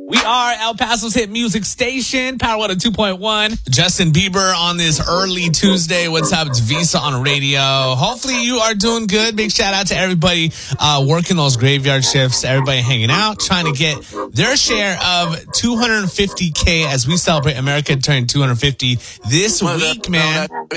We are El Paso's hit music station, Power 102.1. Justin Bieber on this early Tuesday. What's up? It's Visa on radio. Hopefully you are doing good. Big shout out to everybody working those graveyard shifts, everybody hanging out, trying to get their share of $250K as we celebrate America turning 250 this week, man.